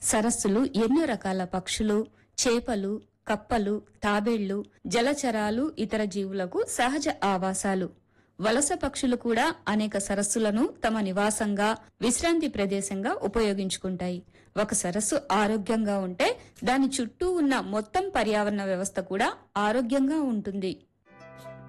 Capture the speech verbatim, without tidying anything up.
సరస్సులు ఎన్నో రకాల పక్షులు, చేపలు, కప్పలు, తాబేళ్లు, జలచరాలు, ఇతర జీవులకు సహజ ఆవాసాలు. వలస పక్షులు కూడా అనేక సరస్సులను తమ నివాసంగా, విశ్రాంతి ప్రదేశంగా ఉపయోగించుకుంటాయి. ఒక సరస్సు ఆరోగ్యంగా ఉంటే దాని చుట్టూ ఉన్న మొత్తం పర్యావరణ వ్యవస్థ కూడా ఆరోగ్యంగా ఉంటుంది.